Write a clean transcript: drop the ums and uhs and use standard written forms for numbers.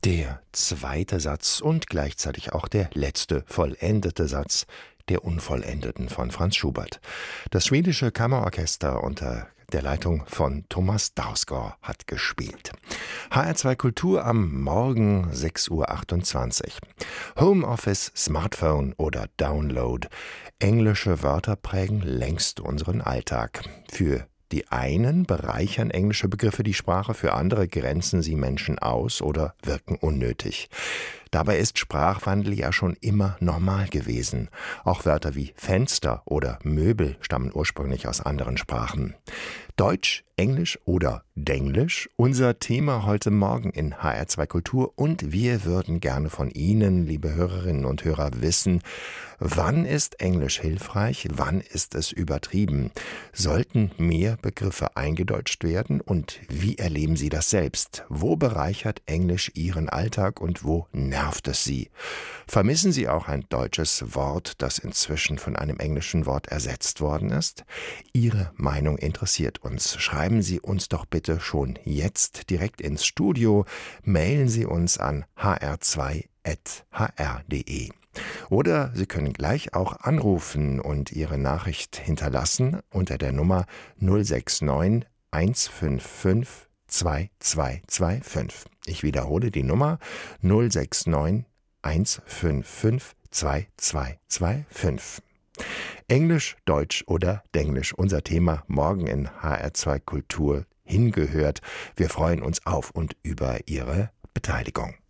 Der zweite Satz und gleichzeitig auch der letzte vollendete Satz der Unvollendeten von Franz Schubert. Das schwedische Kammerorchester unter der Leitung von Thomas Dausgaard hat gespielt. HR2 Kultur am Morgen 6:28 Uhr. Homeoffice, Smartphone oder Download. Englische Wörter prägen längst unseren Alltag. Für die einen bereichern englische Begriffe die Sprache, für andere grenzen sie Menschen aus oder wirken unnötig. Dabei ist Sprachwandel ja schon immer normal gewesen. Auch Wörter wie Fenster oder Möbel stammen ursprünglich aus anderen Sprachen. Deutsch, Englisch oder Denglisch? Unser Thema heute Morgen in HR2 Kultur, und wir würden gerne von Ihnen, liebe Hörerinnen und Hörer, wissen, wann ist Englisch hilfreich, wann ist es übertrieben? Sollten mehr Begriffe eingedeutscht werden und wie erleben Sie das selbst? Wo bereichert Englisch Ihren Alltag und wo nervt es Sie? Vermissen Sie auch ein deutsches Wort, das inzwischen von einem englischen Wort ersetzt worden ist? Ihre Meinung interessiert uns. Schreiben Sie uns doch bitte schon jetzt direkt ins Studio. Mailen Sie uns an hr2@hr.de. Oder Sie können gleich auch anrufen und Ihre Nachricht hinterlassen unter der Nummer 069 155 2225. Ich wiederhole die Nummer 069 155 2225. Englisch, Deutsch oder Denglisch, unser Thema morgen in HR2 Kultur hingehört. Wir freuen uns auf und über Ihre Beteiligung.